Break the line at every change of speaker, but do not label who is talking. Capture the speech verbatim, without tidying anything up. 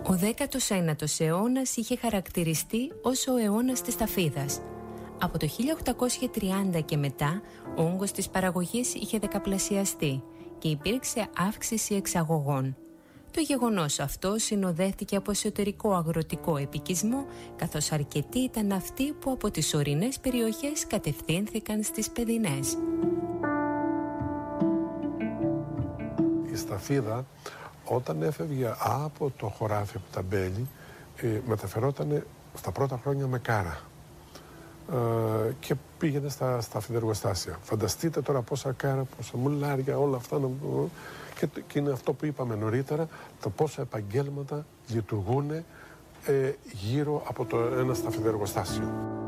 Ο δέκατος ένατος αιώνας είχε χαρακτηριστεί ως ο αιώνας της ταφίδας. Από το χίλια οκτακόσια τριάντα και μετά, ο όγκος της παραγωγής είχε δεκαπλασιαστεί και υπήρξε αύξηση εξαγωγών. Το γεγονός αυτό συνοδεύτηκε από εσωτερικό αγροτικό επικισμό, καθώς αρκετοί ήταν αυτοί που από τις ορεινές περιοχές κατευθύνθηκαν στις παιδινές.
Η σταφίδα, όταν έφευγε από το χωράφι, από τα μπέλη, ε, μεταφερόταν στα πρώτα χρόνια με κάρα ε, και πήγαινε στα, στα φιδεργοστάσια. Φανταστείτε τώρα πόσα κάρα, πόσα μουλάρια, όλα αυτά να... Και, και είναι αυτό που είπαμε νωρίτερα, το πόσα επαγγέλματα λειτουργούν ε, γύρω από το ένα σταφιδεργοστάσιο.